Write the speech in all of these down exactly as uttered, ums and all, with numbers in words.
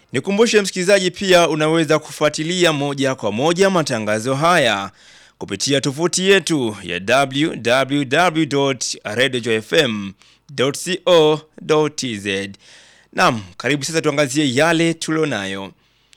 Nikumbushe msikilizaji, pia unaweza kufuatilia moja kwa moja matangazo haya kupitia tovuti yetu ya w w w dot radio joy f m dot co dot t z. Naam, karibu sasa tuangazie yale tulionayo.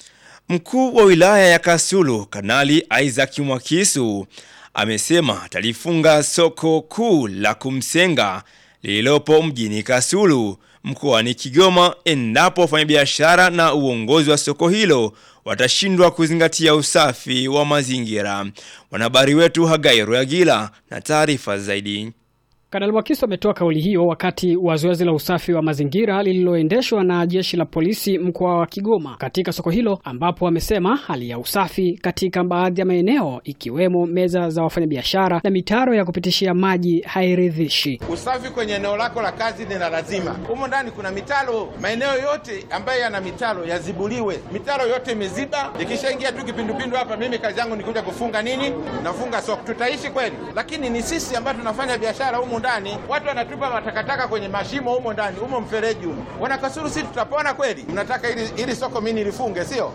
Mkuu wa wilaya ya Kasulu, Kanali Isaac Mwakisu, amesema atalifunga soko kuu la Kumsenga lililopo mjini Kasulu mkoani Kigoma endapo wafanyabiashara na uongozi wa soko hilo watashindwa kuzingatia usafi wa mazingira. Mwanahabari wetu Hagai Royagila na taarifa zaidi. Kanali Mwakisu ametoa kauli hiyo wakati wa zoezi la usafi wa mazingira lililoendeshwa na jeshi la polisi mkoa wa Kigoma katika soko hilo, ambapo amesema hali ya usafi katika baadhi ya maeneo ikiwemo meza za wafanyabiashara na mitaro ya kupitishia maji hairidhishi. Usafi kwenye eneo lako la kazi ni lazima. Humo ndani kuna mitaro, maeneo yote ambayo yana mitaro yazibuliwe. Mitaro yote imeziba. Ikishaingia tu kipindupindu hapa, mimi kazi yangu ni kuja kufunga nini? Nafunga soko. Tutaishi kweli? Lakini ni sisi ambao tunafanya biashara humo ndani, watu wanatupa matakataka kwenye mashimo humo ndani, humo mfereji humo. Wana Kasulu sisi tutapona kweli? Mnataka ili ili soko mimi nilifunge, sio?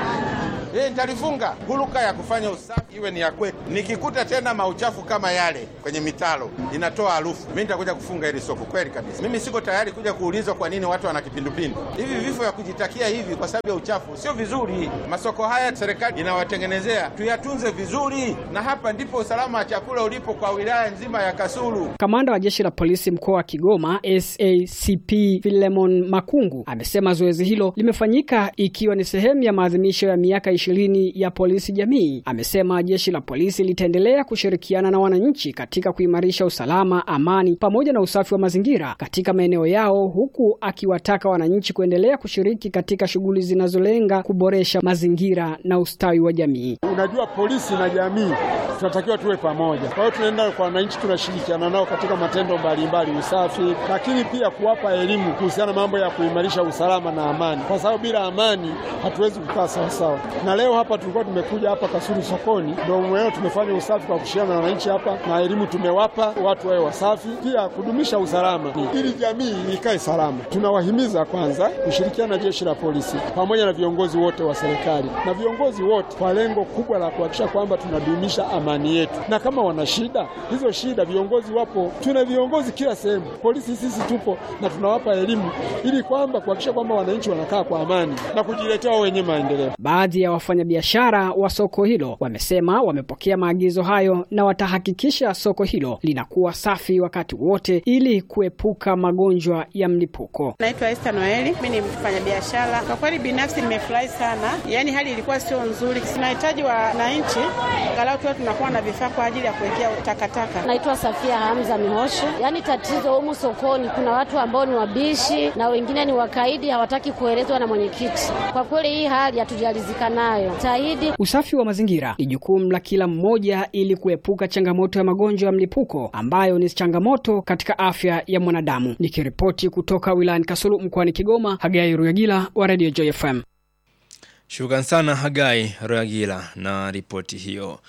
Eh, nitalifunga. Huluka ya kufanya usafi iwe ni ya kwetu. Nikikuta tena mauchafu kama yale kwenye mitalo inatoa harufu, mimi nitakuja kufunga ile soko kweli kabisa. Mimi siko tayari kuja kuulizwa kwa nini watu wana kipindupindu. Hivi vifo ya kujitakia hivi kwa sababu ya uchafu sio vizuri. Masoko haya serikali inawatengenezea, tuyatunze vizuri, na hapa ndipo usalama wa chakula ulipo kwa wilaya nzima ya Kasulu. Kamanda wa jeshi la polisi mkoa wa Kigoma S A C P Philemon Makungu amesema zoezi hilo limefanyika ikiwa ni sehemu ya maadhimisho ya miaka ishirini ya polisi jamii. Amesema jeshi la polisi litaendelea kushirikiana na wananchi katika kuimarisha usalama, amani pamoja na usafi wa mazingira katika maeneo yao, huku akiwataka wananchi kuendelea kushiriki katika shughuli zinazolenga kuboresha mazingira na ustawi wa jamii. Unajua, polisi na jamii tunatakiwa tuwe pamoja. Kwa hiyo tunaenda kwa wananchi, tunashirikiana nao katika matendo mbalimbali, usafi, lakini pia kuwapa elimu kuhusiana mambo ya kuimarisha usalama na amani, kwa sababu bila amani hatuwezi kukaa sawa sawa. Na leo hapa tulikuwa tumekuja hapa Kasulu sokoni, ndio leo tumefanya usafi kwa kushirikiana na wananchi hapa, na elimu tumewapa watu wawe wasafi, pia kudumisha usalama ili jamii ikae salama. Tunawahimiza kwanza kushirikiana na jeshi la polisi pamoja na viongozi wote wa serikali na viongozi wote kwa lengo kubwa la kuhakikisha kwamba tunadumisha amani yetu. Na kama wana shida, hizo shida viongozi wapo. Tuna viongozi kila sehemu. Polisi sisi tupo na tunawapa elimu ili kwamba kuhakikisha kwamba wananchi wanakaa kwa amani na kujiletea wao wenyewe maendeleo. Baadhi ya wafanyabiashara wa soko hilo wamesema wamepokea maagizo hayo na watahakikisha soko hilo linakuwa safi wakati wote ili kuepuka magonjwa ya mlipuko. Naitwa Esther Noeli, mimi ni mfanyabiashara. Kwa kweli binafsi nimefurahi sana. Yaani hali ilikuwa sio nzuri. Tunahitaji wananchi angalau tu tunakuwa na vifaa kwa ajili ya kuwekea takataka. Naitwa Safia Hamza Mihosho. Yaani tatizo humu sokoni kuna watu ambao ni wabishi na wengine ni wakaidi, hawataki kuelezwa na mwenyekiti. Kwa kweli hii hali hatujalizika nayo. Tahidi usafi wa mazingira ni jukumu la kila mmoja ili kuepuka changamoto ya magonjwa ya mlipuko ambayo ni changamoto katika afya ya mwanadamu. Nikiripoti kutoka wilayani Kasulu mkoani Kigoma, Hagai Royagila wa Radio Joy F M. Shukrani sana Hagai Royagila na ripoti hiyo.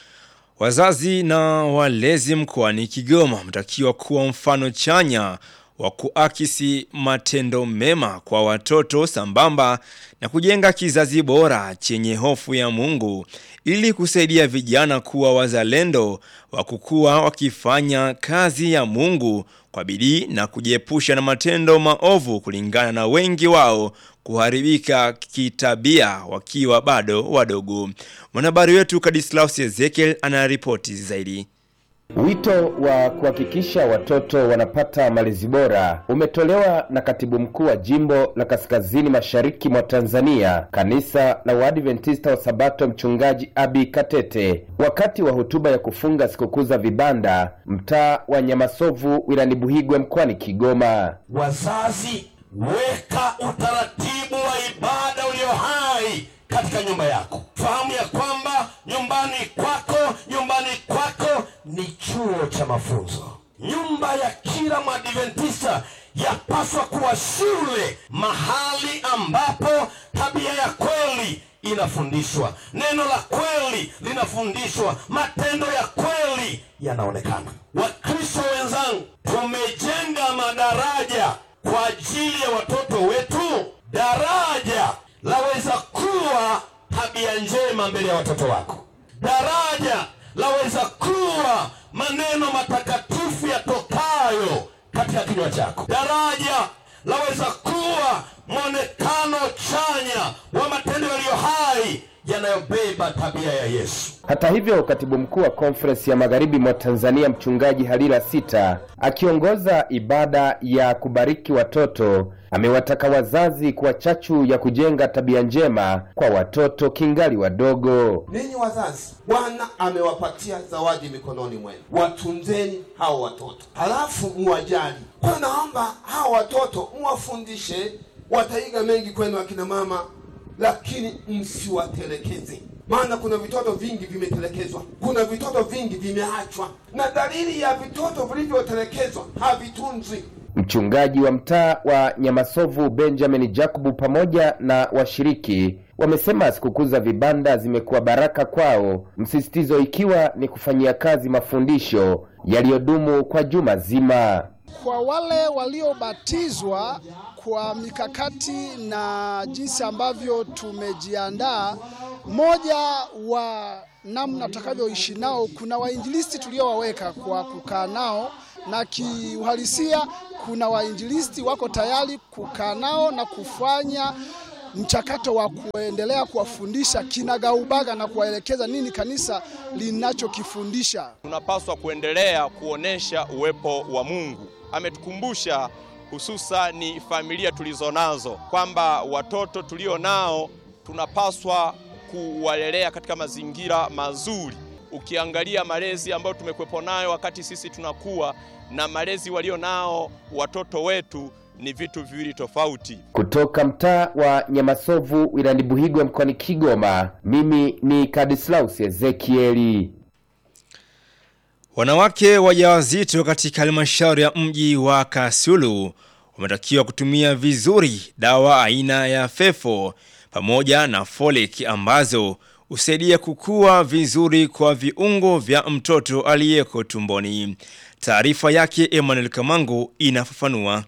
Wazazi na walezi mkoani Kigoma mtakiwa kuwa mfano chanya wa kuakisi matendo mema kwa watoto sambamba na kujenga kizazi bora chenye hofu ya Mungu ili kusaidia vijana kuwa wazalendo wa kukua wakifanya kazi ya Mungu kwa bidii na kujiepusha na matendo maovu kulingana na wengi wao kuharibika kitabia wakiwa bado wadogo. Mwanahabari wetu Kadislaus Ezekiel anaripoti zaidi. Wito wa kuhakikisha watoto wanapata malezi bora umetolewa na Katibu Mkuu wa Jimbo la Kaskazini Mashariki mwa Tanzania, Kanisa la Waadventista wa Sabato, Mchungaji Abi Katete, wakati wa hotuba ya kufunga sikukuu za vibanda mtaa wa Nyamasovu wilayani Buhigwe mkoani Kigoma. Wazazi, weka utaratibu wa ibada ulio hai katika nyumba yako. Fahamu ya kwamba nyumbani kwako, nyumbani kwako ni chuo cha mafunzo. Nyumba ya kila Mwadventista yapaswa kuwa shule, mahali ambapo tabia ya kweli inafundishwa, neno la kweli linafundishwa, matendo ya kweli yanaonekana. Wakristo wenzangu, tumejenga madaraja kwa ajili ya watoto wetu. Daraja la mema mbele ya watoto wako. Daraja laweza kuwa maneno matakatifu yatokayo katika kinywa chako. Daraja laweza kuwa mwonekano chanya wa matendo yaliyo hai yanayobeba tabia ya Yesu. Hata hivyo, katibu mkuu wa Conference ya Magharibi mwa Tanzania Mchungaji Halila Sita akiongoza ibada ya kubariki watoto amewataka wazazi kuwa chachu ya kujenga tabia njema kwa watoto kingali wadogo. Ninyi wazazi, Bwana amewapatia zawadi mikononi mwenu. Watunzeni hao watoto, halafu muwajali. Kwa naomba hao watoto muwafundishe, wataiga mengi kwenu akina mama, lakini msiwatelekeze. Maana kuna vitoto vingi vimetelekezwa, kuna vitoto vingi vimeachwa, na dalili ya vitoto vilivyotelekezwa havitunzwi. Mchungaji wa mtaa wa Nyamasovu Benjamin Jacob pamoja na washiriki wamesema sikukuu za vibanda zimekuwa baraka kwao, msisitizo ikiwa ni kufanyia kazi mafundisho yaliyodumu kwa juma zima. Kwa wale waliobatizwa kwa mikakati na jinsi ambavyo tumejiandaa, moja wa namna tutakavyoishi nao, kuna wainjilisti tuliowaweka kwa kukaa nao, na kiuhalisia kuna wainjilisti wako tayari kukaa nao na kufanya mchakato wa kuendelea kuwafundisha kinagaubaga na kuwaelekeza nini kanisa linachokifundisha. Tunapaswa kuendelea kuonesha uwepo wa Mungu. Ametukumbusha hususa ni familia tulizonazo kwamba watoto tulio nao tunapaswa kuwalelea katika mazingira mazuri. Ukiangalia malezi ambayo tumekuepo nayo wakati sisi tunakuwa na malezi walio nao watoto wetu ni vitu viwili tofauti. Kutoka mtaa wa Nyamasovu wilayani Buhigwe mkoani Kigoma, mimi ni Kadislaus Ezekieli. Wanawake wajawazito katika halmashauri ya mji wa Kasulu wametakiwa kutumia vizuri dawa aina ya Fefo pamoja na Folic ambazo husaidia kukua vizuri kwa viungo vya mtoto aliyeko tumboni. Taarifa yake Emmanuel Kamango inafafanua.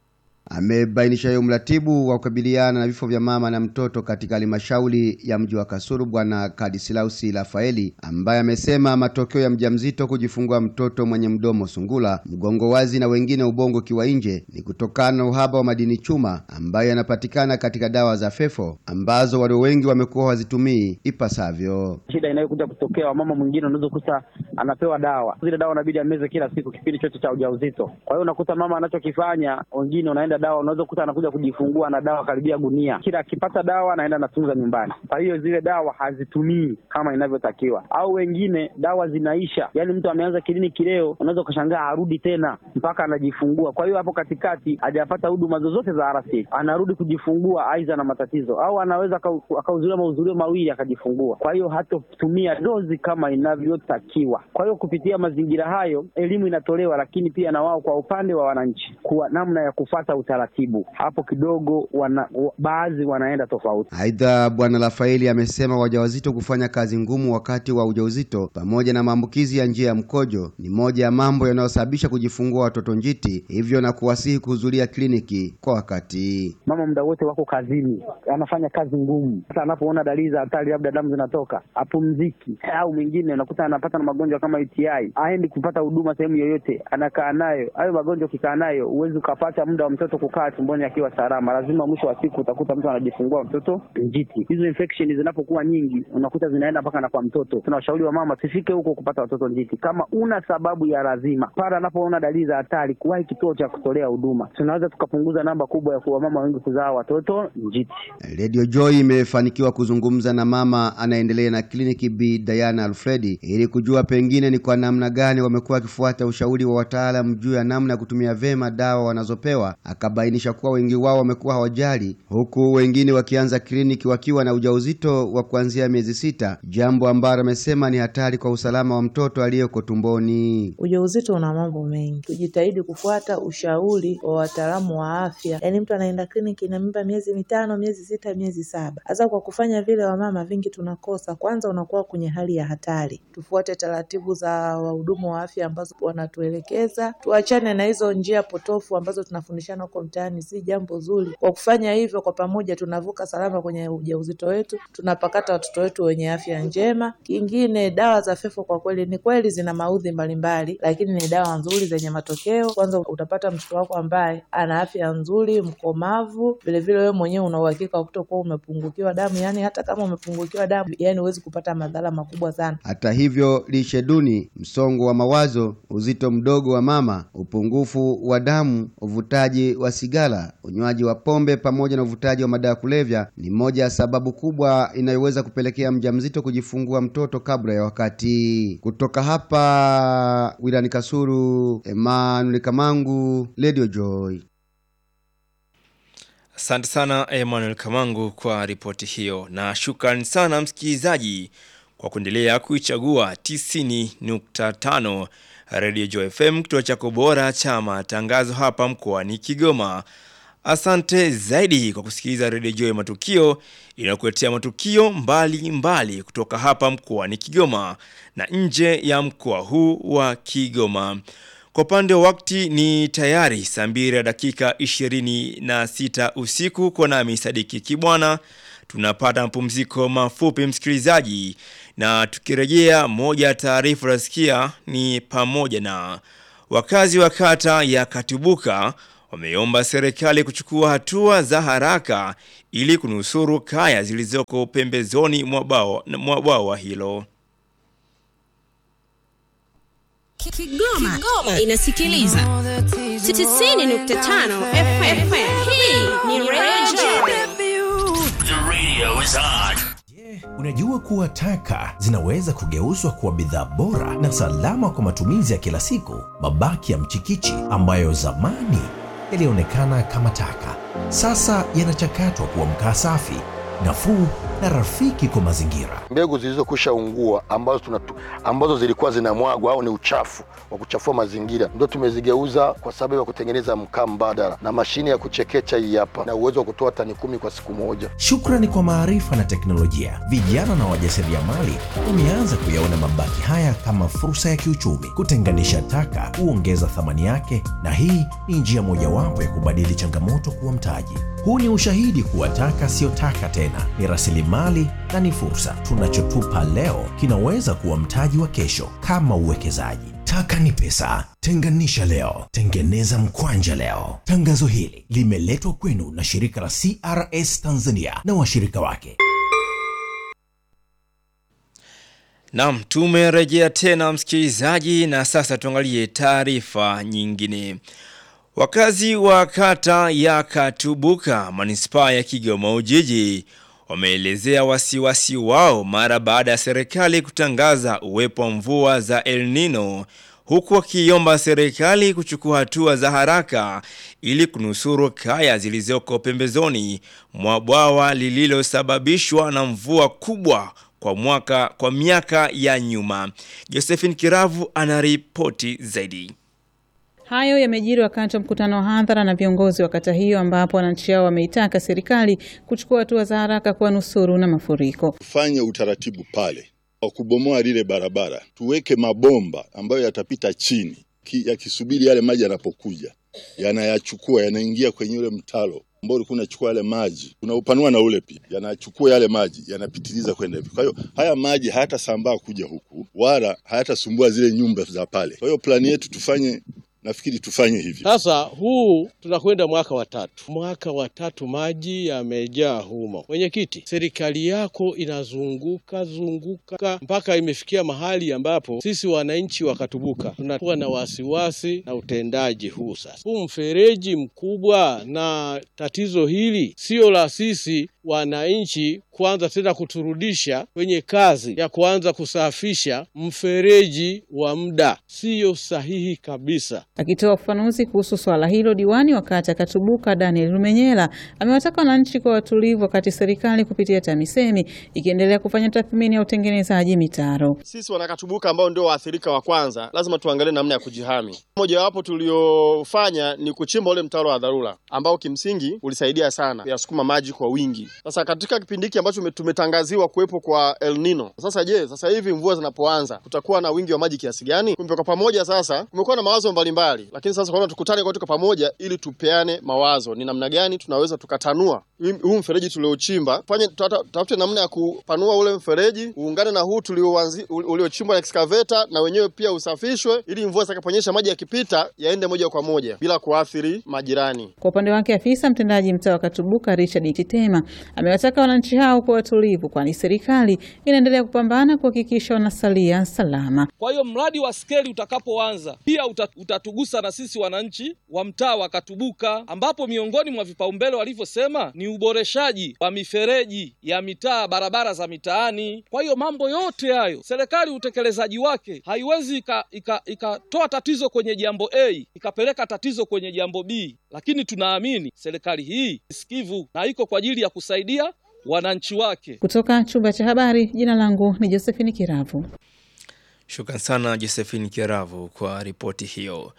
Amebainisha hayo mratibu wa kukabiliana na vifo vya mama na mtoto katika halmashauri ya mji wa Kasulu Bwana Kadisilausi Rafaeli, ambaye amesema matokeo ya mjamzito kujifungua mtoto mwenye mdomo sungula, mgongo wazi na wengine ubongo kiwa nje ni kutokana na uhaba wa madini chuma ambayo yanapatikana katika dawa za Fefo ambazo walio wengi wamekuwa wazitumii ipasavyo. Shida inayokuja kutokea wa mama mwingine unaweza kukuta anapewa dawa. Zile dawa inabidi ameze kila siku kipindi chote cha ujauzito. Kwa hiyo unakuta mama anachokifanya, wengine unaenda dawa, unaweza kukuta anakuja kujifungua na dawa karibia gunia. Kila akipata dawa anaenda natunza nyumbani. Kwa hiyo zile dawa hazitumii kama inavyotakiwa. Au wengine dawa zinaisha. Yaani mtu ameanza kliniki leo, unaweza kushangaa arudi tena mpaka anajifungua. Kwa hiyo hapo katikati hajapata huduma zozote za R C. Anarudi kujifungua aidha na matatizo au anaweza akahudhuria mahudhurio mawili akajifungua. Kwa hiyo hatotumia dozi kama inavyotakiwa. Kwa hiyo kupitia mazingira hayo elimu inatolewa, lakini pia na wao kwa upande wa wananchi kwa namna ya kufuata utaratibu. Hapo kidogo wana, baadhi wanaenda tofauti. Aidha Bwana Rafaeli amesema wajawazito kufanya kazi ngumu wakati wa ujauzito pamoja na maambukizi ya njia ya mkojo ni moja ya mambo yanayosababisha kujifungua watoto njiti, hivyo na kuwasihi kuhudhuria kliniki kwa wakati. Mama muda wote wako kazini, anafanya kazi ngumu. Hata anapoona dalili za hatari, labda damu zinatoka, apumziki. Au mwingine unakuta anapata na magonjwa kama U T I, aendi kupata huduma sehemu yoyote, anakaa nayo. Hayo magonjwa ukikaa nayo uwezi ukapata muda wa mtoto kukaa tumboni akiwa salama. Lazima mwisho wa siku utakuta mtu anajifungua mtoto njiti. Hizo infection zinapokuwa nyingi unakuta zinaenda mpaka na kwa mtoto. Tunawashauri wa mama sifike huko kupata watoto njiti. Kama una sababu ya lazima, pale anapoona dalili za hatari, kuwahi kituo cha kutolea huduma. Tunaweza tukapunguza namba kubwa ya kuwa mama wengi kuzaa watoto njiti. Radio Joy imefanikiwa kuzungumza na mama anaendelea na kliniki Bi Diana Alfredi ili kujua pengine ni kwa namna gani wamekuwa wakifuata ushauri wa wataalamu juu ya namna ya kutumia vema dawa wanazopewa. Akabainisha kuwa wengi wao wamekuwa hawajali, huku wengine wakianza kliniki wakiwa na ujauzito wa kuanzia miezi sita, jambo ambalo amesema ni hatari kwa usalama wa mtoto aliyeko tumboni. Ujauzito una mambo mengi. Tujitahidi kufuata ushauri wa wataalamu wa afya. Yaani mtu anaenda kliniki na mimba miezi mitano, miezi sita, miezi saba. Hasa kwa kufanya vile wamama vingi tunakosa. Kwanza unakuwa kwenye hali ya hatari. Tufuate taratibu za wahudumu wa afya ambazo wanatuelekeza. Tuachane na hizo njia potofu ambazo tunafundishana huko mtaani si jambo zuri. Kwa kufanya hivyo, kwa pamoja tunavuka salama kwenye ujauzito wetu, tunapakata watoto wetu wenye afya njema. Kingine, dawa za fefo kwa kweli ni kweli zina maudhi mbalimbali, lakini ni dawa nzuri zenye matokeo. Kwanza utapata mtoto wako ambaye ana afya nzuri, mkomavu, vile vile wewe mwenyewe una uhakika wa kutokuwa umepungukiwa damu. Yani hata kama umepungukiwa damu, yani huwezi kupata madhara makubwa sana. Hata hivyo, lishe duni, msongo wa mawazo, uzito mdogo wa mama, upungufu wa damu, uvutaji wa sigara, unywaji wa pombe pamoja na uvutaji wa madawa kulevya ni moja ya sababu kubwa inayoweza kupelekea mjamzito kujifungua mtoto kabla ya wakati. Kutoka hapa wilani Kasulu, Emmanuel Kamangu, Radio Joy. Asante sana Emmanuel Kamangu kwa ripoti hiyo, na shukrani sana msikilizaji kwa kuendelea kuichagua tisini nukta tano Radio Joy F M, kituo chako bora cha matangazo hapa mkoani Kigoma. Asante zaidi kwa kusikiliza Radio Joy Matukio, inakuletea matukio mbali mbali kutoka hapa mkoani Kigoma na nje ya mkoa huu wa Kigoma. Kwa upande wa wakati ni tayari saa mbili dakika ishirini na sita usiku. Kwa nami Sadiki Kibwana, tunapata mapumziko mafupi msikilizaji, na tukirejea moja taarifa rasikia ni pamoja na wakazi wa kata ya Katubuka wameomba serikali kuchukua hatua za haraka ili kunusuru kaya zilizoko pembezoni mwa bwawa hilo. Kigoma, Kigoma inasikiliza tisini nukta tano F M. Hii ni Radio Joy. The radio is on. Unajua kuwa taka zinaweza kugeuzwa kuwa bidhaa bora na salama kwa matumizi ya kila siku? Mabaki ya mchikichi ambayo zamani yalionekana kama taka, sasa yanachakatwa kuwa mkaa safi, nafuu na rafiki kwa mazingira. Mbegu zilizokwisha ungua ambazo tunatu, ambazo zilikuwa zinamwagwa au ni uchafu wa kuchafua mazingira, ndio tumezigeuza kwa sababu ya kutengeneza mkaa mbadala, na mashine ya kuchekecha hii hapa na uwezo wa kutoa tani kumi kwa siku moja. Shukrani kwa maarifa na teknolojia, vijana na wajasiriamali wameanza kuyaona mabaki haya kama fursa ya kiuchumi. Kutenganisha taka huongeza thamani yake, na hii ni njia mojawapo ya kubadili changamoto kuwa mtaji. Huu ni ushahidi kuwa taka sio taka tena, ni rasilimali na ni fursa. Tunachotupa leo kinaweza kuwa mtaji wa kesho kama uwekezaji. Taka ni pesa. Tenganisha leo, tengeneza mkwanja leo. Tangazo hili limeletwa kwenu na shirika la C R S Tanzania na washirika wake. Naam, tumerejea tena msikilizaji, na sasa tuangalie taarifa nyingine. Wakazi wa kata ya Katubuka, manispaa ya Kigoma Ujiji, wameelezea wasiwasi wao mara baada ya serikali kutangaza uwepo wa mvua za El Nino, huku wakiomba serikali kuchukua hatua za haraka ili kunusuru kaya zilizoko pembezoni mwa bwawa lililosababishwa na mvua kubwa kwa mwaka kwa miaka ya nyuma. Josephine Kiravu anaripoti zaidi. Hayo yamejiri wakati wa mkutano wa hadhara na viongozi wa kata hiyo, ambapo wananchi hao wameitaka serikali kuchukua hatua za haraka kwa nusuru na mafuriko. Fanya utaratibu pale wa kubomoa lile barabara, tuweke mabomba ambayo yatapita chini, yakisubiri yale maji yanapokuja yanayachukua, yanaingia kwenye ule mtalo ambao ulikuwa unachukua yale maji, unaupanua na ule pia yanachukua yale maji, yanapitiliza kwenda hivi. Kwa hiyo haya maji hayatasambaa kuja huku wala hayatasumbua zile nyumba za pale. Kwa hiyo plani yetu tufanye Nafikiri tufanye hivi. Sasa huu tunakwenda mwaka wa tatu. Mwaka wa tatu maji yamejaa humo. Mwenyekiti, serikali yako inazunguka zunguka mpaka imefikia mahali ambapo sisi wananchi wa Katubuka tunakuwa na wasiwasi na utendaji huu sasa. Huu mfereji mkubwa, na tatizo hili sio la sisi wananchi kuanza tena kuturudisha kwenye kazi ya kuanza kusafisha mfereji wa muda. Sio sahihi kabisa. Akitoa ufafanuzi kuhusu swala hilo, diwani wa kata Katubuka Daniel Rumenyela amewataka wananchi kwa watulivu wakati serikali kupitia TAMISEMI ikiendelea kufanya tathmini ya utengenezaji mitaro. Sisi wanakatubuka ambao ndio waathirika wa kwanza, lazima tuangalie namna ya kujihami. Moja wapo tuliofanya ni kuchimba ule mtaro wa dharura ambao kimsingi ulisaidia sana kuyasukuma maji kwa wingi Sasa katika kipindi hiki ambacho tumetangaziwa kuwepo kwa El Nino, sasa je, sasa hivi mvua zinapoanza kutakuwa na wingi wa maji kiasi gani? Kumbe kwa pamoja sasa kumekuwa na mawazo mbalimbali, lakini sasa kwa tukutane kwa pamoja ili tupeane mawazo ni namna gani tunaweza tukatanua huu mfereji tuliochimba. Fanye tafute namna ya kupanua ule mfereji uungane na huu tulioanzi uliochimbwa na excavator, na wenyewe pia usafishwe ili mvua zitakaponyesha maji yakipita yaende moja kwa moja bila kuathiri majirani. Kwa upande wake afisa mtendaji mtaa wa Katubuka Richard Kitema amewataka wananchi hao kuwa watulivu, kwani serikali inaendelea kupambana kuhakikisha wanasalia salama. Kwa hiyo mradi wa skeli utakapoanza pia utatugusa na sisi wananchi wa mtaa wa Katubuka, ambapo miongoni mwa vipaumbele walivyosema ni uboreshaji wa mifereji ya mitaa, barabara za mitaani. Kwa hiyo mambo yote hayo serikali utekelezaji wake haiwezi ikatoa ika, ika tatizo kwenye jambo A ikapeleka tatizo kwenye jambo B, lakini tunaamini serikali hii sikivu na iko kwa ajili ya kusaidia wananchi wake. Kutoka chumba cha habari, jina langu ni Josephine Kiravu. Shukran sana Josephine Kiravu kwa ripoti hiyo.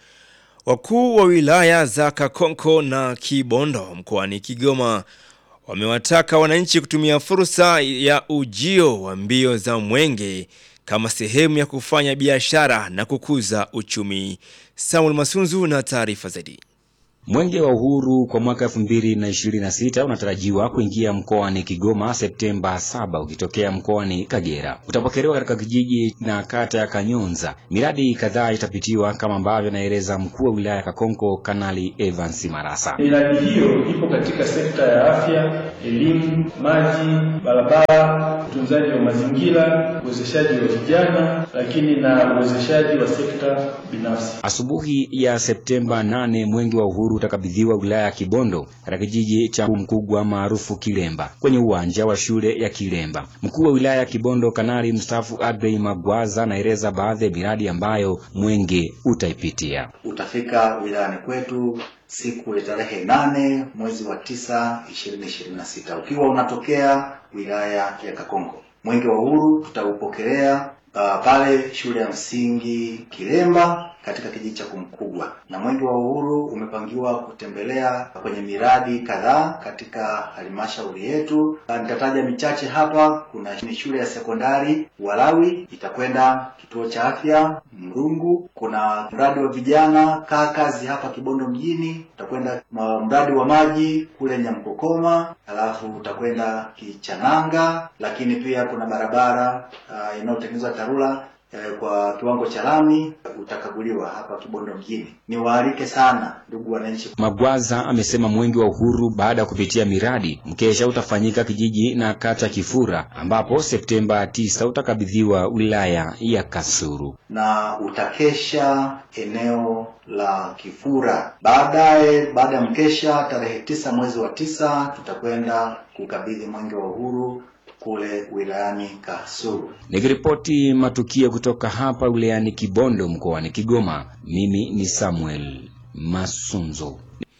Wakuu wa wilaya za Kakonko na Kibondo mkoani Kigoma wamewataka wananchi kutumia fursa ya ujio wa mbio za mwenge kama sehemu ya kufanya biashara na kukuza uchumi. Samuel Masunzu na taarifa zaidi. Mwenge wa Uhuru kwa mwaka elfu mbili na ishirini na sita unatarajiwa kuingia mkoani Kigoma Septemba saba ukitokea mkoani Kagera. Utapokelewa katika kijiji na kata ya Kanyonza. Miradi kadhaa itapitiwa kama ambavyo naeleza mkuu wa wilaya ya Kakonko Kanali Evans Marasa. Miradi hiyo ipo katika sekta ya afya, elimu, maji, barabara, utunzaji wa mazingira, uwezeshaji wa vijana, lakini na uwezeshaji wa sekta binafsi. Asubuhi ya Septemba nane Mwenge wa Uhuru utakabidhiwa wilaya ya Kibondo katika kijiji cha Mkugwa maarufu Kilemba kwenye uwanja wa shule ya Kilemba. Mkuu wa wilaya ya Kibondo Kanali mstaafu Adrey Magwaza anaeleza baadhi ya miradi ambayo mwenge utaipitia. Utafika wilayani kwetu siku ya tarehe nane mwezi wa tisa ishirini ishirini na sita ukiwa unatokea wilaya ya Kakonko. Mwenge wa Uhuru tutaupokelea uh, pale shule ya msingi Kilemba katika kijiji cha Kumkugwa, na Mwenge wa Uhuru umepangiwa kutembelea kwenye miradi kadhaa katika halmashauri yetu. Nitataja michache hapa. Kuna shule ya sekondari Walawi, itakwenda kituo cha afya Mrungu, kuna mradi wa vijana Kakazi hapa Kibondo mjini, utakwenda mradi wa maji kule Nyamkokoma, alafu utakwenda Kichananga, lakini pia kuna barabara uh, inayotengenezwa TARURA kwa kiwango cha lami utakaguliwa hapa Kibondo mjini. Niwaalike sana ndugu wananchi. Magwaza amesema Mwenge wa Uhuru baada ya kupitia miradi mkesha utafanyika kijiji na kata Kifura, ambapo Septemba tisa utakabidhiwa wilaya ya Kasulu na utakesha eneo la Kifura. Baadaye baada ya mkesha tarehe tisa mwezi wa tisa tutakwenda kukabidhi Mwenge wa Uhuru kule wilayani Kasulu. Nikiripoti matukio kutoka hapa wilayani Kibondo mkoani Kigoma, mimi ni Samuel Masunzo.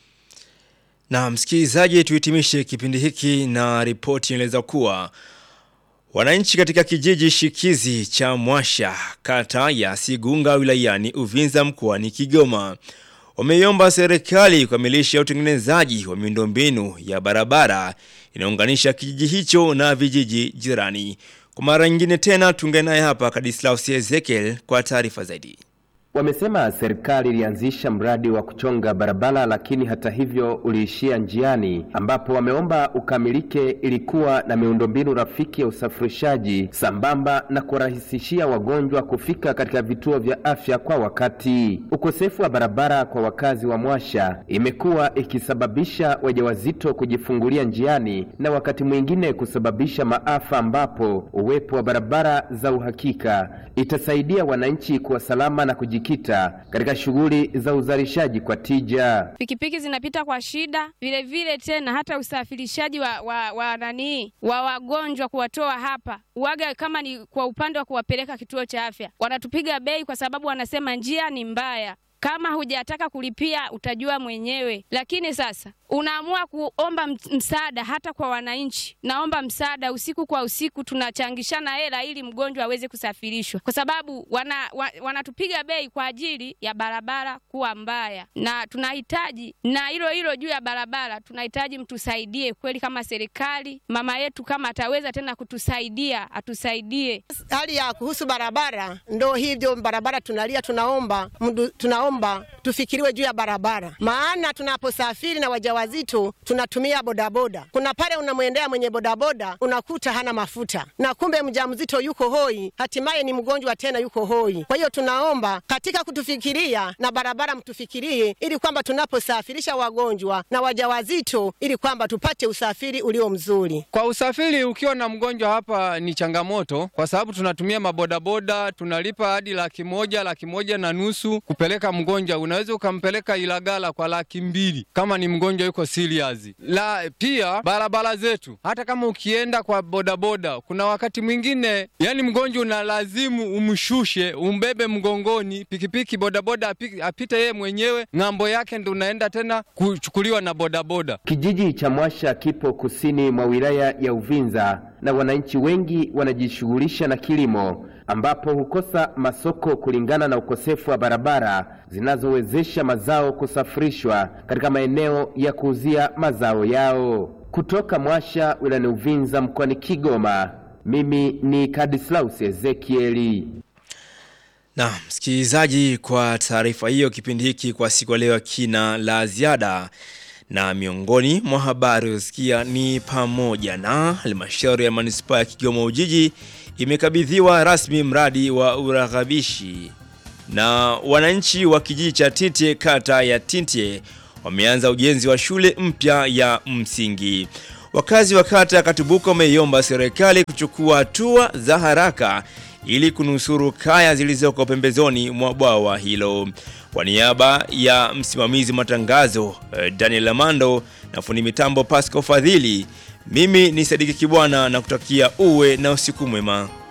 Na msikilizaji, tuhitimishe kipindi hiki na ripoti inaeleza kuwa wananchi katika kijiji shikizi cha Mwasha kata ya Sigunga wilayani Uvinza mkoani Kigoma wameomba serikali kukamilisha utengenezaji wa miundombinu ya barabara inaunganisha kijiji hicho na vijiji jirani. Kwa mara nyingine tena tuungane naye hapa Kadislaus Ezekiel kwa taarifa zaidi. Wamesema serikali ilianzisha mradi wa kuchonga barabara, lakini hata hivyo uliishia njiani, ambapo wameomba ukamilike ilikuwa na miundombinu rafiki ya usafirishaji sambamba na kurahisishia wagonjwa kufika katika vituo vya afya kwa wakati. Ukosefu wa barabara kwa wakazi wa Mwasha imekuwa ikisababisha wajawazito kujifungulia njiani na wakati mwingine kusababisha maafa, ambapo uwepo wa barabara za uhakika itasaidia wananchi kuwa salama na kuji kita katika shughuli za uzalishaji kwa tija. Pikipiki zinapita kwa shida, vile vile tena hata usafirishaji wa wa, wa nani wa wagonjwa kuwatoa hapa uaga, kama ni kwa upande wa kuwapeleka kituo cha afya wanatupiga bei kwa sababu wanasema njia ni mbaya. Kama hujataka kulipia utajua mwenyewe. Lakini sasa unaamua kuomba msaada hata kwa wananchi. Naomba msaada usiku kwa usiku, tunachangishana hela ili mgonjwa aweze kusafirishwa, kwa sababu wana, wa, wanatupiga bei kwa ajili ya barabara kuwa mbaya, na tunahitaji na hilo hilo juu ya barabara tunahitaji mtusaidie kweli kama serikali. Mama yetu kama ataweza tena kutusaidia, atusaidie. Hali ya kuhusu barabara ndo hivyo, barabara tunalia, tunaomba mdu, tunaomba tufikiriwe juu ya barabara, maana tunaposafiri na wajawazito tunatumia bodaboda. Kuna pale unamwendea mwenye bodaboda unakuta hana mafuta, na kumbe mjamzito yuko hoi, hatimaye ni mgonjwa tena yuko hoi. Kwa hiyo tunaomba katika kutufikiria na barabara mtufikirie, ili kwamba tunaposafirisha wagonjwa na wajawazito, ili kwamba tupate usafiri ulio mzuri. Kwa usafiri ukiwa na mgonjwa hapa ni changamoto, kwa sababu tunatumia mabodaboda, tunalipa hadi laki moja, laki moja na nusu kupeleka mgonjwa. Unaweza ukampeleka Ilagala kwa laki mbili kama ni mgonjwa yuko serious. La pia barabara zetu, hata kama ukienda kwa bodaboda, kuna wakati mwingine yani mgonjwa unalazimu umshushe, umbebe mgongoni, pikipiki bodaboda apite yeye mwenyewe, ngambo yake ndo unaenda tena kuchukuliwa na bodaboda. Kijiji cha Mwasha kipo kusini mwa wilaya ya Uvinza, na wananchi wengi wanajishughulisha na kilimo, ambapo hukosa masoko kulingana na ukosefu wa barabara zinazowezesha mazao kusafirishwa katika maeneo ya kuuzia mazao yao. Kutoka Mwasha wilayani Uvinza mkoani Kigoma, mimi ni Kadislaus Ezekieli. Na msikilizaji, kwa taarifa hiyo, kipindi hiki kwa siku leo kina la ziada, na miongoni mwa habari usikia ni pamoja na halmashauri ya manispaa ya Kigoma Ujiji imekabidhiwa rasmi mradi wa uraghabishi, na wananchi wa kijiji cha Tintye kata ya Tintye wameanza ujenzi wa shule mpya ya msingi. Wakazi wa kata ya Katubuka wameiomba serikali kuchukua hatua za haraka ili kunusuru kaya zilizoko pembezoni mwa bwawa hilo. Kwa niaba ya msimamizi matangazo Daniel Amando na fundi mitambo Pascal Fadhili, mimi ni Sadiki Kibwana na kutakia uwe na usiku mwema.